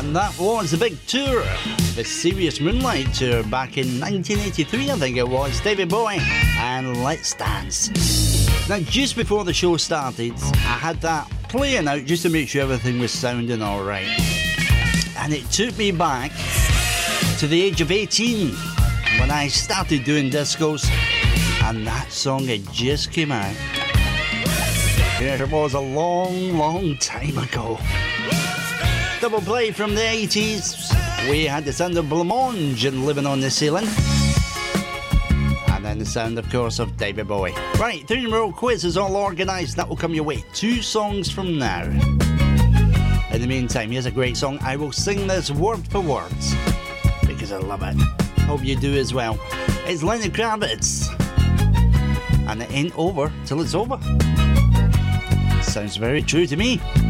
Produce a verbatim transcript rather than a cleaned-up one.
That was the big tour, the Serious Moonlight Tour, back in nineteen eighty-three, I think it was. David Bowie and Let's Dance. Now, just before the show started, I had that playing out just to make sure everything was sounding alright. And it took me back to the age of eighteen when I started doing discos, and that song had just came out. Yeah, it was a long, long time ago. Double play from the eighties. We had the sound of Blancmange and Living on the Ceiling. And then the sound, of course, of David Bowie. Right, three-in-a-row quiz is all organised. That will come your way two songs from now. In the meantime, here's a great song. I will sing this word for word because I love it. Hope you do as well. It's Lenny Kravitz. And it ain't over till it's over. Sounds very true to me.